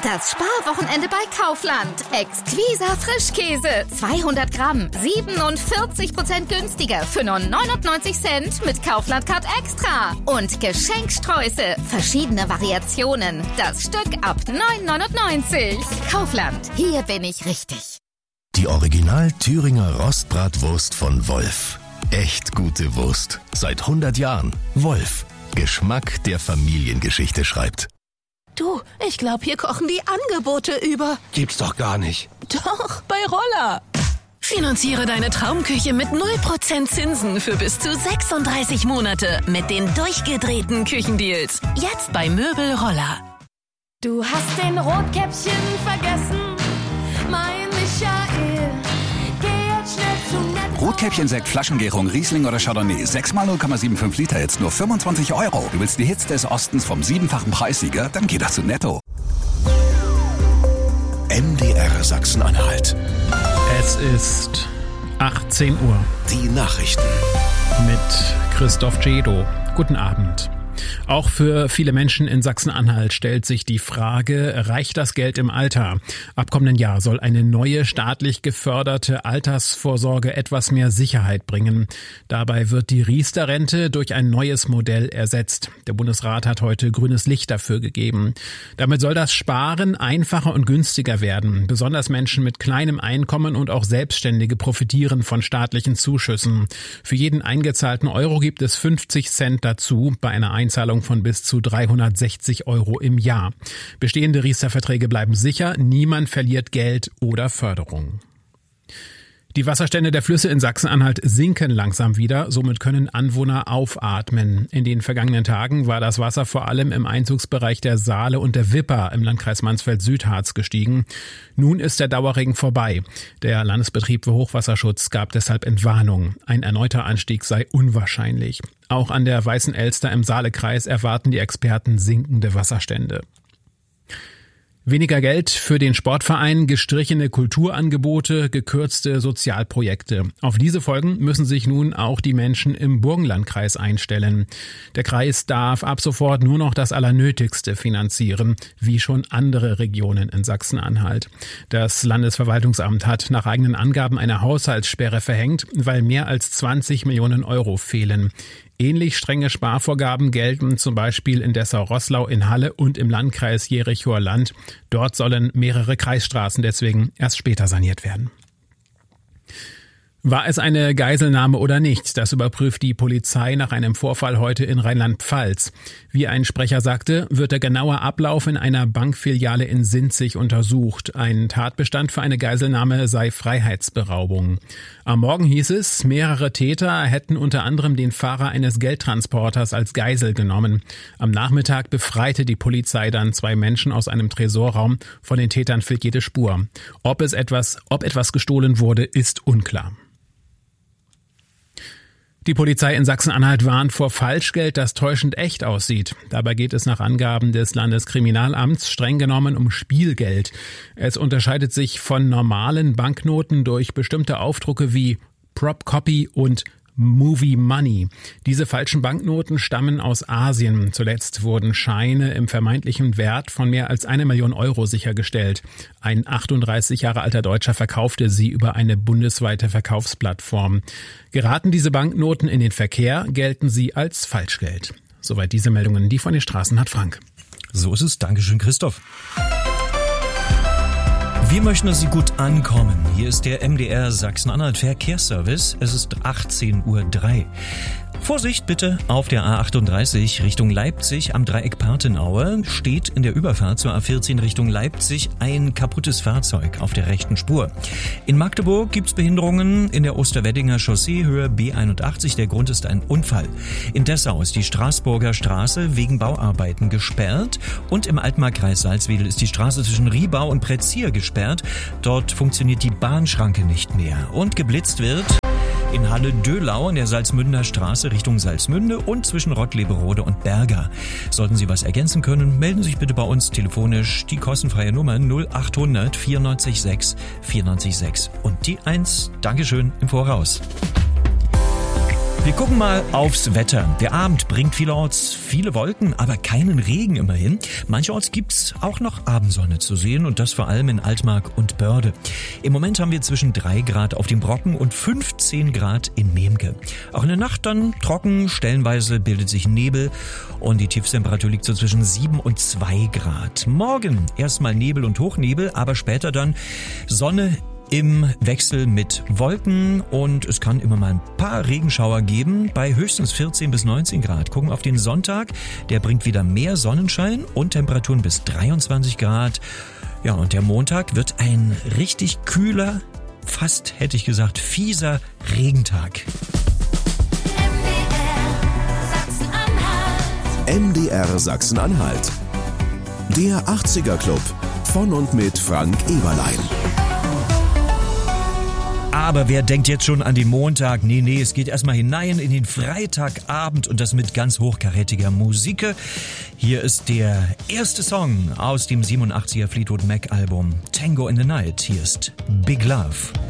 Das Sparwochenende bei Kaufland. Exquisa Frischkäse. 200 Gramm. 47% günstiger für nur 99 Cent mit Kaufland Card Extra. Und Geschenksträuße. Verschiedene Variationen. Das Stück ab 9,99. Kaufland. Hier bin ich richtig. Die Original Thüringer Rostbratwurst von Wolf. Echt gute Wurst. Seit 100 Jahren. Wolf. Geschmack, der Familiengeschichte schreibt. Du, ich glaube, hier kochen die Angebote über. Gibt's doch gar nicht. Doch, bei Roller. Finanziere deine Traumküche mit 0% Zinsen für bis zu 36 Monate mit den durchgedrehten Küchendeals. Jetzt bei Möbel Roller. Du hast den Rotkäppchen vergessen, mein Michael. Geh jetzt schnell zu Netto. Rotkäppchen-Sekt, Flaschengärung, Riesling oder Chardonnay. 6 mal 0,75 Liter, jetzt nur 25 €. Du willst die Hits des Ostens vom 7-fachen Preissieger? Dann geh doch zu Netto. MDR Sachsen-Anhalt. Es ist 18 Uhr. Die Nachrichten. Mit Christoph Cedo. Guten Abend. Auch für viele Menschen in Sachsen-Anhalt stellt sich die Frage, reicht das Geld im Alter? Ab kommenden Jahr soll eine neue staatlich geförderte Altersvorsorge etwas mehr Sicherheit bringen. Dabei wird die Riester-Rente durch ein neues Modell ersetzt. Der Bundesrat hat heute grünes Licht dafür gegeben. Damit soll das Sparen einfacher und günstiger werden. Besonders Menschen mit kleinem Einkommen und auch Selbstständige profitieren von staatlichen Zuschüssen. Für jeden eingezahlten Euro gibt es 50 Cent dazu bei einer Einzahlung von bis zu 360 € im Jahr. Bestehende Riester-Verträge bleiben sicher, niemand verliert Geld oder Förderung. Die Wasserstände der Flüsse in Sachsen-Anhalt sinken langsam wieder, somit können Anwohner aufatmen. In den vergangenen Tagen war das Wasser vor allem im Einzugsbereich der Saale und der Wipper im Landkreis Mansfeld-Südharz gestiegen. Nun ist der Dauerregen vorbei. Der Landesbetrieb für Hochwasserschutz gab deshalb Entwarnung. Ein erneuter Anstieg sei unwahrscheinlich. Auch an der Weißen Elster im Saalekreis erwarten die Experten sinkende Wasserstände. Weniger Geld für den Sportverein, gestrichene Kulturangebote, gekürzte Sozialprojekte. Auf diese Folgen müssen sich nun auch die Menschen im Burgenlandkreis einstellen. Der Kreis darf ab sofort nur noch das Allernötigste finanzieren, wie schon andere Regionen in Sachsen-Anhalt. Das Landesverwaltungsamt hat nach eigenen Angaben eine Haushaltssperre verhängt, weil mehr als 20 Millionen € fehlen. Ähnlich strenge Sparvorgaben gelten zum Beispiel in Dessau-Roßlau, in Halle und im Landkreis Jerichower Land. Dort sollen mehrere Kreisstraßen deswegen erst später saniert werden. War es eine Geiselnahme oder nicht? Das überprüft die Polizei nach einem Vorfall heute in Rheinland-Pfalz. Wie ein Sprecher sagte, wird der genaue Ablauf in einer Bankfiliale in Sinzig untersucht. Ein Tatbestand für eine Geiselnahme sei Freiheitsberaubung. Am Morgen hieß es, mehrere Täter hätten unter anderem den Fahrer eines Geldtransporters als Geisel genommen. Am Nachmittag befreite die Polizei dann 2 Menschen aus einem Tresorraum. Von den Tätern fehlt jede Spur. Ob etwas gestohlen wurde, ist unklar. Die Polizei in Sachsen-Anhalt warnt vor Falschgeld, das täuschend echt aussieht. Dabei geht es nach Angaben des Landeskriminalamts streng genommen um Spielgeld. Es unterscheidet sich von normalen Banknoten durch bestimmte Aufdrucke wie Prop Copy und Movie Money. Diese falschen Banknoten stammen aus Asien. Zuletzt wurden Scheine im vermeintlichen Wert von mehr als 1 Million € sichergestellt. Ein 38 Jahre alter Deutscher verkaufte sie über eine bundesweite Verkaufsplattform. Geraten diese Banknoten in den Verkehr, gelten sie als Falschgeld. Soweit diese Meldungen, die von den Straßen hat Frank. So ist es. Dankeschön, Christoph. Wir möchten, dass Sie gut ankommen. Hier ist der MDR Sachsen-Anhalt Verkehrsservice. Es ist 18:03 Uhr. Vorsicht bitte auf der A38 Richtung Leipzig am Dreieck Parthenaue steht in der Überfahrt zur A14 Richtung Leipzig ein kaputtes Fahrzeug auf der rechten Spur. In Magdeburg gibt's Behinderungen in der Osterweddinger Chaussee Höhe B81. Der Grund ist ein Unfall. In Dessau ist die Straßburger Straße wegen Bauarbeiten gesperrt und im Altmarkkreis Salzwedel ist die Straße zwischen Riebau und Pretzier gesperrt. Dort funktioniert die Bahnschranke nicht mehr und geblitzt wird in Halle-Döhlau in der Salzmünder Straße Richtung Salzmünde und zwischen Rottleberode und Berger. Sollten Sie was ergänzen können, melden Sie sich bitte bei uns telefonisch. Die kostenfreie Nummer 0800 94 6 94 6 und die 1. Dankeschön im Voraus. Wir gucken mal aufs Wetter. Der Abend bringt vielerorts viele Wolken, aber keinen Regen immerhin. Mancherorts gibt's auch noch Abendsonne zu sehen und das vor allem in Altmark und Börde. Im Moment haben wir zwischen 3 Grad auf dem Brocken und 15 Grad in Memke. Auch in der Nacht dann trocken, stellenweise bildet sich Nebel und die Tiefstemperatur liegt so zwischen 7 und 2 Grad. Morgen erstmal Nebel und Hochnebel, aber später dann Sonne im Wechsel mit Wolken und es kann immer mal ein paar Regenschauer geben bei höchstens 14 bis 19 Grad. Gucken auf den Sonntag, der bringt wieder mehr Sonnenschein und Temperaturen bis 23 Grad. Ja, und der Montag wird ein richtig kühler, fast hätte ich gesagt fieser Regentag. MDR Sachsen-Anhalt. Der 80er Club von und mit Frank Eberlein. Aber wer denkt jetzt schon an den Montag? Nee, es geht erstmal hinein in den Freitagabend und das mit ganz hochkarätiger Musik. Hier ist der erste Song aus dem 87er Fleetwood Mac Album Tango in the Night. Hier ist Big Love.